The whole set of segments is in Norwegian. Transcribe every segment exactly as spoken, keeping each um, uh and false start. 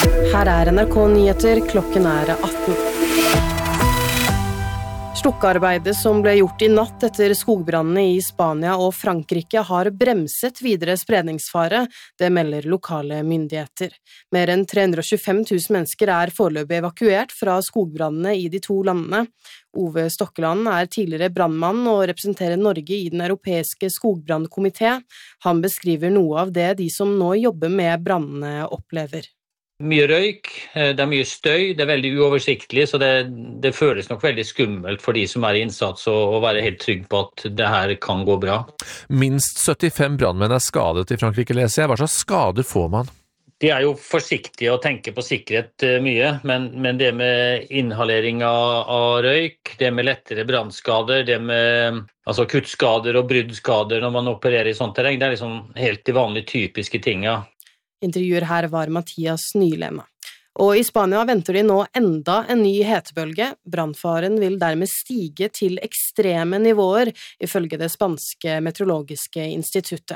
Her er N R K Nyheter, klokken er atten. Slukkearbeidet som ble gjort i natt etter skogbrannene i Spania og Frankrike har bremset videre spredningsfare, det melder lokale myndigheter. Mer enn tre hundre og tjuefem tusen mennesker er foreløpig evakuert fra skogbrannene i de to landene. Ove Stokkeland er tidligere brannmann og representerer Norge i den europeiske skogbrannkomité. Han beskriver noe av det de som nå jobber med brannene opplever. Mye røyk, det er mye støy, det er veldig uoversiktlig, så det, det føles nok veldig skummelt for de som er i innsats å være helt trygg på at det her kan gå bra. Minst syttifem brannmenn er skadet i Frankrike, leser jeg. Hva slags skader får man? De er jo forsiktige og tenker på sikkerhet mye, men, men det med inhalering av, av røyk, det med lettere brannskader, det med altså kuttskader og bruddskader når man opererer i sånt terreng, det er liksom helt de vanlige typiske tingene. Intervjuer her var Mathias Nylema. Og i Spania venter de nå enda en ny hetebølge. Brannfaren vil dermed stige til ekstreme nivåer, ifølge det spanske meteorologiske instituttet.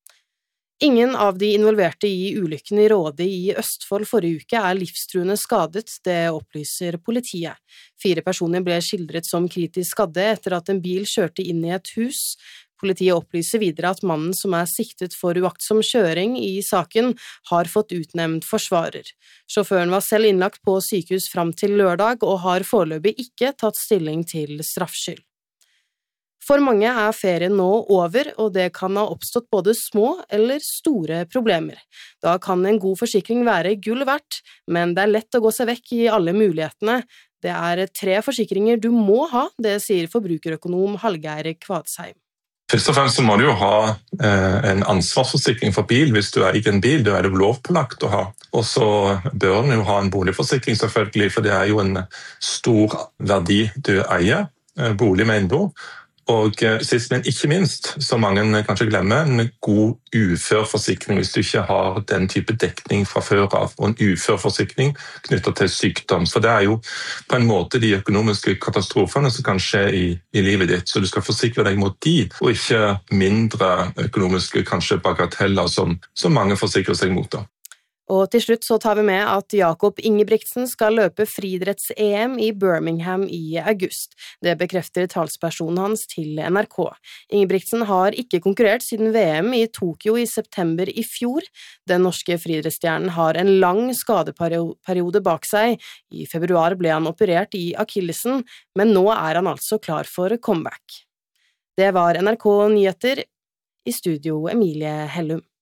Ingen av de involverte i ulykken i Råde i Østfold forrige uke er livstruende skadet, det opplyser politiet. Fire personer ble skildret som kritisk skadde etter at en bil kjørte inn i et hus. Politiet opplyser videre at mannen som er siktet for uaktsom kjøring i saken har fått utnevnt forsvarer. Sjåføren var selv innlagt på sykehus fram til lørdag og har foreløpig ikke tatt stilling til straffskyld. For mange er ferien nå over, og det kan ha oppstått både små eller store problemer. Da kan en god forsikring være gull verdt, men det er lett å gå seg vekk i alle mulighetene. Det er tre forsikringer du må ha, det sier forbrukerøkonom Hallgeir Kvadsheim. Først og fremst så må du jo ha eh, en ansvarsforsikring for bil hvis du eier en bil, det er det lovpålagt å ha. Og så bør du jo ha en boligforsikring selvfølgelig, for det er jo en stor verdi du eier, eh, bolig med eiendom. Og eh, sist, men ikke minst, så mange kanskje glemmer, en god uførforsikring hvis du ikke har den type dekning fra før av, og en uførforsikring knyttet til sykdom. Så det er jo på en måte de økonomiske katastrofene som kan skje i, i livet ditt, så du skal forsikre deg mot de, og ikke mindre økonomiske kanskje bagateller som, som mange forsikrer seg mot da. Og til slutt så tar vi med at Jakob Ingebrigtsen skal løpe friidretts-E M i Birmingham i august. Det bekrefter talspersonen hans til N R K. Ingebrigtsen har ikke konkurrert siden V M i Tokyo i september i fjor. Den norske friidrettsstjernen har en lang skadeperiode bak seg. I februar ble han operert i akillesen, men nå er han altså klar for comeback. Det var N R K Nyheter. I studio Emilie Hellum.